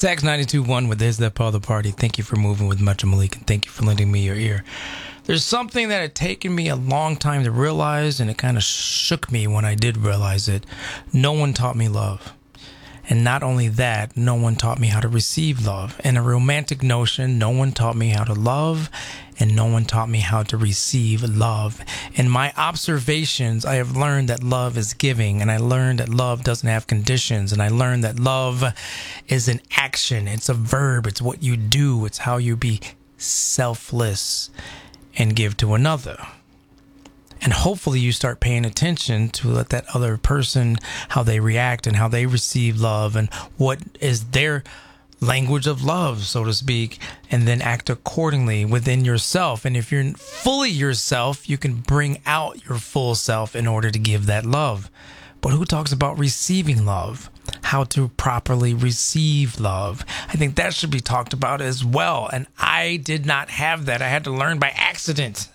Stacks 92.1 with Is That Part of the Party. Thank you for moving with Metro Malik, and thank you for lending me your ear. There's something that had taken me a long time to realize, and it kind of shook me when I did realize it. No one taught me love. And not only that, no one taught me how to receive love. In a romantic notion, no one taught me how to love, and no one taught me how to receive love. In my observations, I have learned that love is giving, and I learned that love doesn't have conditions, and I learned that love is an action. It's a verb. It's what you do. It's how you be selfless and give to another. And hopefully you start paying attention to let that other person, how they react and how they receive love and what is their language of love, so to speak, and then act accordingly within yourself. And if you're fully yourself, you can bring out your full self in order to give that love. But who talks about receiving love? How to properly receive love? I think that should be talked about as well. And I did not have that. I had to learn by accident.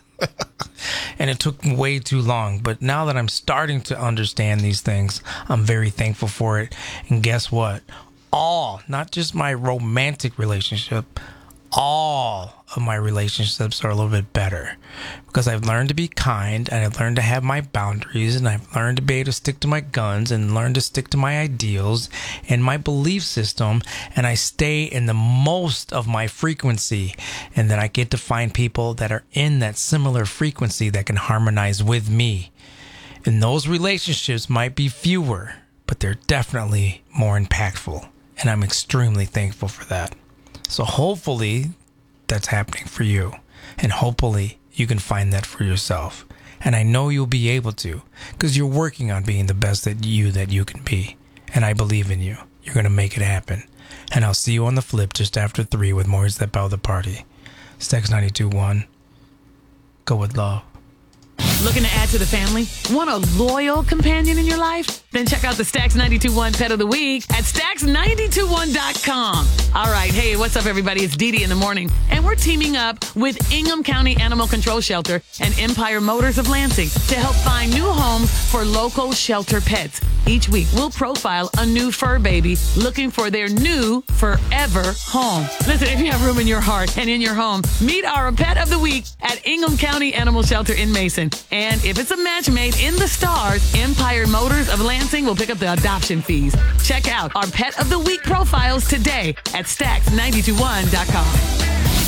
And it took way too long. But now that I'm starting to understand these things, I'm very thankful for it. And guess what? Not just my romantic relationship, all of my relationships are a little bit better because I've learned to be kind, and I've learned to have my boundaries, and I've learned to be able to stick to my guns and learn to stick to my ideals and my belief system, and I stay in the most of my frequency, and then I get to find people that are in that similar frequency that can harmonize with me. And those relationships might be fewer, but they're definitely more impactful, and I'm extremely thankful for that. So hopefully that's happening for you. And hopefully you can find that for yourself. And I know you'll be able to because you're working on being the best that you can be. And I believe in you. You're going to make it happen. And I'll see you on the flip just after 3 with more Is That Part of the Party. Stacks 92.1. Go with love. Looking to add to the family? Want a loyal companion in your life? Then check out the Stacks 92.1 Pet of the Week at Stacks921.com. All right. Hey, what's up, everybody? It's Dee Dee in the morning. And we're teaming up with Ingham County Animal Control Shelter and Empire Motors of Lansing to help find new homes for local shelter pets. Each week, we'll profile a new fur baby looking for their new forever home. Listen, if you have room in your heart and in your home, meet our Pet of the Week at Ingham County Animal Shelter in Mason. And if it's a match made in the stars, Empire Motors of Lansing will pick up the adoption fees. Check out our Pet of the Week profiles today at Stacks921.com.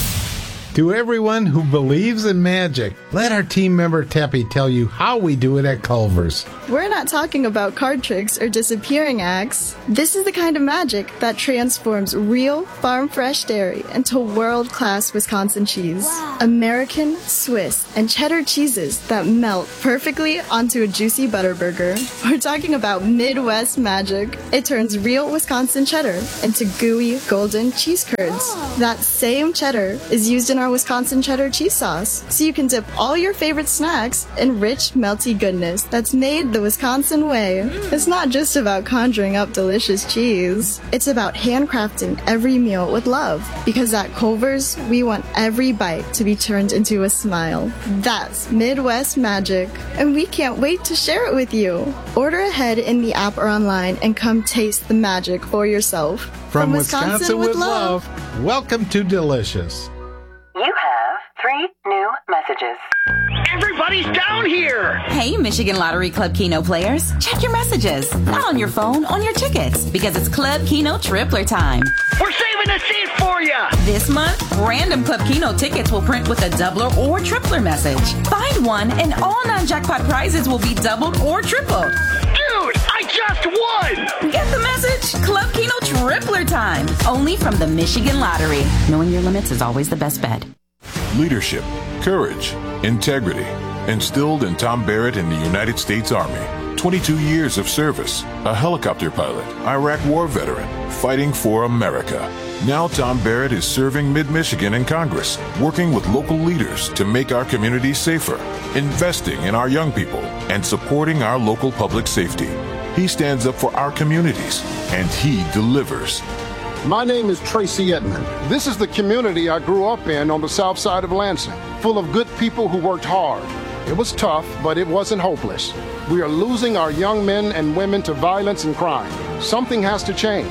To everyone who believes in magic, let our team member Teppy tell you how we do it at Culver's. We're not talking about card tricks or disappearing acts. This is the kind of magic that transforms real farm-fresh dairy into world-class Wisconsin cheese. Wow. American, Swiss, and cheddar cheeses that melt perfectly onto a juicy butter burger. We're talking about Midwest magic. It turns real Wisconsin cheddar into gooey, golden cheese curds. That same cheddar is used in our Wisconsin cheddar cheese sauce, so you can dip all your favorite snacks in rich, melty goodness that's made the Wisconsin way. It's not just about conjuring up delicious cheese. It's about handcrafting every meal with love, because at Culver's, we want every bite to be turned into a smile. That's Midwest magic, and we can't wait to share it with you. Order ahead in the app or online and come taste the magic for yourself. From Wisconsin with love, welcome to Delicious. You have 3 new messages. Everybody's down here! Hey, Michigan Lottery Club Keno players. Check your messages. Not on your phone, on your tickets. Because it's Club Keno Tripler time. We're saving a seat for you! This month, random Club Keno tickets will print with a doubler or tripler message. Find one and all non-jackpot prizes will be doubled or tripled. Dude, I just won! Get the message? Club Keno Tripler time. Only from the Michigan Lottery. Knowing your limits is always the best bet. Leadership, courage, integrity, instilled in Tom Barrett in the United States Army. 22 years of service, a helicopter pilot, Iraq war veteran, fighting for America. Now Tom Barrett is serving Mid-Michigan in Congress, working with local leaders to make our communities safer, investing in our young people, and supporting our local public safety. He stands up for our communities, and he delivers. My name is Tracy Edmond. This is the community I grew up in on the south side of Lansing, full of good people who worked hard. It was tough, but it wasn't hopeless. We are losing our young men and women to violence and crime. Something has to change.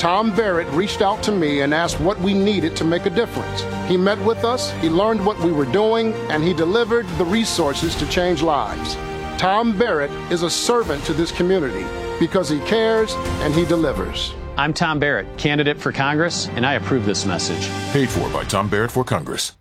Tom Barrett reached out to me and asked what we needed to make a difference. He met with us, he learned what we were doing, and he delivered the resources to change lives. Tom Barrett is a servant to this community because he cares and he delivers. I'm Tom Barrett, candidate for Congress, and I approve this message. Paid for by Tom Barrett for Congress.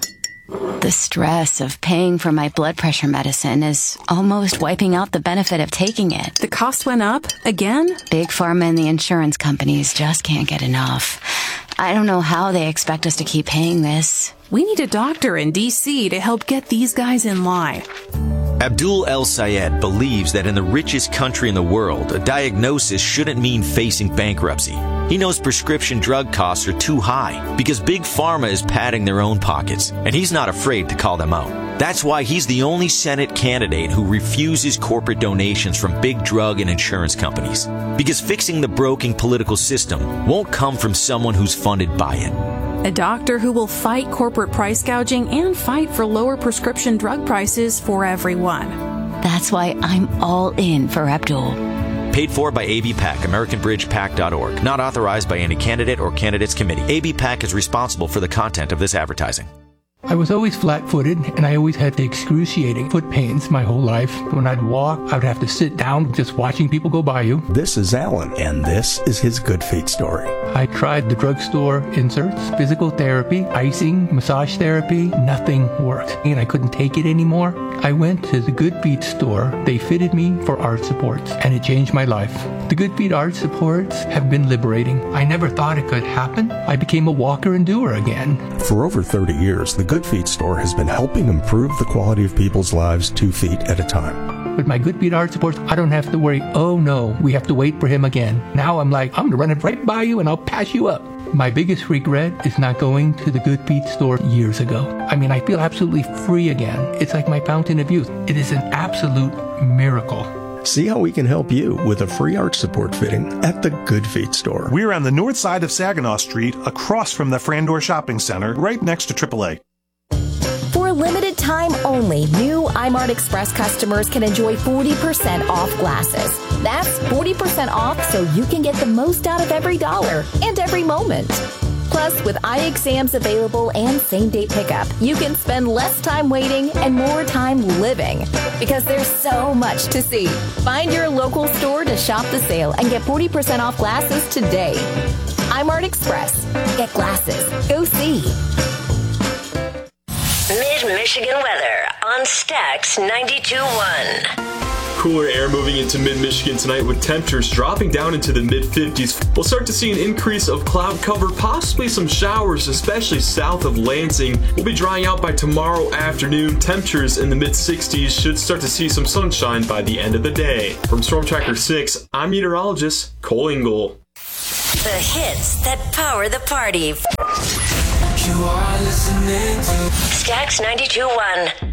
The stress of paying for my blood pressure medicine is almost wiping out the benefit of taking it. The cost went up again? Big Pharma and the insurance companies just can't get enough. I don't know how they expect us to keep paying this. We need a doctor in D.C. to help get these guys in line. Abdul El Sayed believes that in the richest country in the world, a diagnosis shouldn't mean facing bankruptcy. He knows prescription drug costs are too high because Big Pharma is padding their own pockets, and he's not afraid to call them out. That's why he's the only Senate candidate who refuses corporate donations from big drug and insurance companies. Because fixing the broken political system won't come from someone who's funded by it. A doctor who will fight corporate price gouging and fight for lower prescription drug prices for everyone. That's why I'm all in for Abdul. Paid for by ABPAC, AmericanBridgePAC.org. Not authorized by any candidate or candidates committee. ABPAC is responsible for the content of this advertising. I was always flat-footed, and I always had the excruciating foot pains my whole life. When I'd walk, I would have to sit down just watching people go by you. This is Alan, and this is his Good Feet story. I tried the drugstore inserts, physical therapy, icing, massage therapy. Nothing worked, and I couldn't take it anymore. I went to the Good Feet store. They fitted me for arch supports, and it changed my life. The Good Feet arch supports have been liberating. I never thought it could happen. I became a walker and doer again. For over 30 years, the Good Feet store has been helping improve the quality of people's lives 2 feet at a time. With my Good Feet arch supports, I don't have to worry, oh no, we have to wait for him again. Now I'm like, I'm going to run it right by you and I'll pass you up. My biggest regret is not going to the Good Feet store years ago. I mean, I feel absolutely free again. It's like my fountain of youth. It is an absolute miracle. See how we can help you with a free arch support fitting at the Good Feet store. We're on the north side of Saginaw Street, across from the Frandor Shopping Center, right next to AAA. For a limited time only, new iMart Express customers can enjoy 40% off glasses. That's 40% off so you can get the most out of every dollar and every moment. Plus, with eye exams available and same-day pickup, you can spend less time waiting and more time living because there's so much to see. Find your local store to shop the sale and get 40% off glasses today. iMart Express. Get glasses. Go see. Mid-Michigan weather on Stax 92.1. Cooler air moving into mid-Michigan tonight with temperatures dropping down into the mid-50s. We'll start to see an increase of cloud cover, possibly some showers, especially south of Lansing. We'll be drying out by tomorrow afternoon. Temperatures in the mid-60s, should start to see some sunshine by the end of the day. From Storm Tracker 6, I'm meteorologist Cole Ingle. The hits that power the party. You are listening to Stax 92.1.